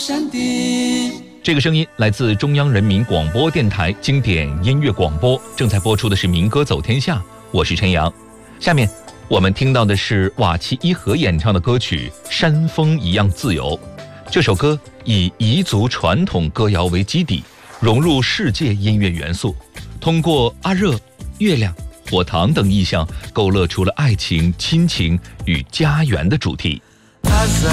山顶。 这个声音来自中央人民广播电台经典音乐广播，正在播出的是民歌走天下，我是陈阳。下面我们听到的是瓦齐伊和演唱的歌曲《山峰一样自由》。这首歌以彝族传统歌谣为基底，融入世界音乐元素，通过阿热、月亮、火塘等意象，勾勒出了爱情、亲情与家园的主题。